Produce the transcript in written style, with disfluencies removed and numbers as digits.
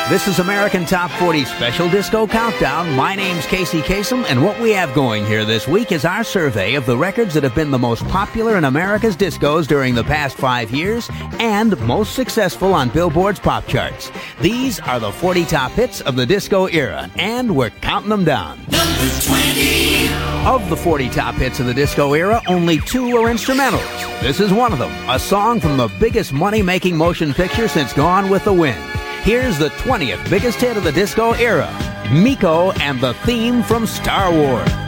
This is American Top 40 Special Disco Countdown. My name's Casey Kasem, and what we have going here this week is our survey of the records that have been the most popular in America's discos during the past 5 years and most successful on Billboard's pop charts. These are the 40 top hits of the disco era, and we're counting them down. Number 20. Of the 40 top hits of the disco era, only 2 are instrumentals. This is one of them, a song from the biggest money-making motion picture since Gone with the Wind. Here's the 20th biggest hit of the disco era, Miko and the theme from Star Wars.